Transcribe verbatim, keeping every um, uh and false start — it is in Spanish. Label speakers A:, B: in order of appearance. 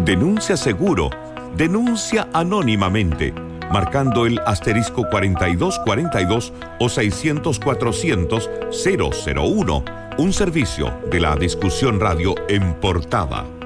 A: Denuncia seguro. Denuncia anónimamente. Marcando el asterisco cuarenta y dos cuarenta y dos o seiscientos cuatrocientos cero cero uno. Un servicio de la Discusión Radio en Portada.